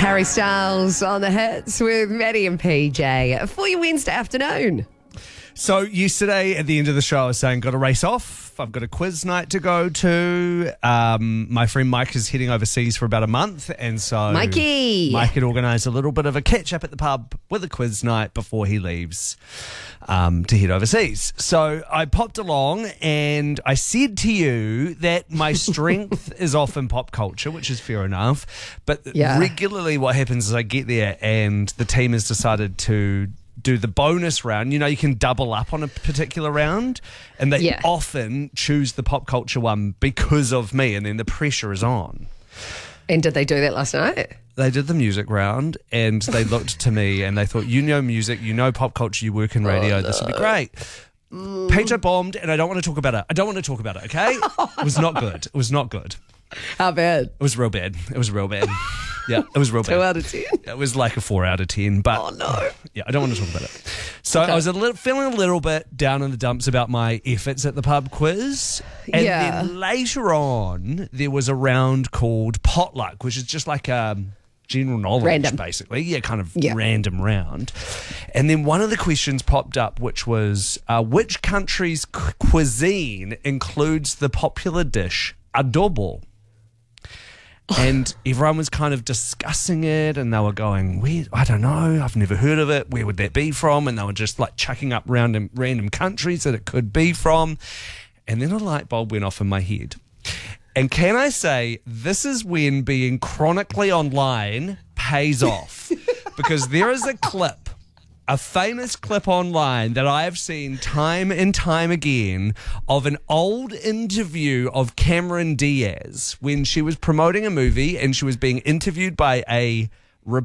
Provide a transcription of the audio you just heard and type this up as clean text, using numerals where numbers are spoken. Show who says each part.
Speaker 1: Harry Styles on the hits with Maddie and PJ for your Wednesday afternoon.
Speaker 2: So yesterday at the end of the show, I was saying, got to race off. I've got a quiz night to go to. My friend Mike is heading overseas for about a month. And so Mike had organised a little bit of a catch up at the pub with a quiz night before he leaves to head overseas. So I popped along and I said to you that my strength is often pop culture, which is fair enough. But regularly what happens is I get there and the team has decided to do the bonus round. You know, you can double up on a particular round, and they often choose the pop culture one because of me, and then the pressure is on.
Speaker 1: And did they do that last night?
Speaker 2: They did the music round, and they looked to me and they thought, you know music, you know pop culture, you work in radio, this would be great. PJ bombed, and I don't want to talk about it. Okay? It was not good. It was not good.
Speaker 1: How bad?
Speaker 2: It was real bad. Yeah, it was real bad.
Speaker 1: 2 out of 10?
Speaker 2: It was like a 4 out of 10. But,
Speaker 1: oh, no.
Speaker 2: Yeah, I don't want to talk about it. So I was feeling a little bit down in the dumps about my efforts at the pub quiz. And then later on, there was a round called Potluck, which is just like a general knowledge, basically. Yeah, kind of random round. And then one of the questions popped up, which was, which country's cuisine includes the popular dish adobo? And everyone was kind of discussing it, and they were going, "Where? I don't know. I've never heard of it. Where would that be from?" And they were just like chucking up random countries that it could be from. And then a light bulb went off in my head. And can I say, this is when being chronically online pays off. Because there is a famous clip online that I have seen time and time again of an old interview of Cameron Diaz when she was promoting a movie and she was being interviewed by a